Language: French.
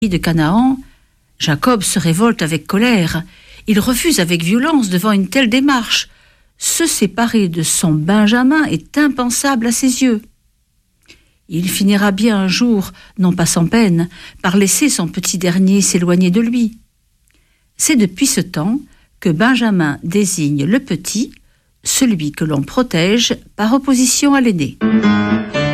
de Canaan, Jacob se révolte avec colère. Il refuse avec violence devant une telle démarche. Se séparer de son Benjamin est impensable à ses yeux. Il finira bien un jour, non pas sans peine, par laisser son petit dernier s'éloigner de lui. C'est depuis ce temps que Benjamin désigne le petit, celui que l'on protège par opposition à l'aîné.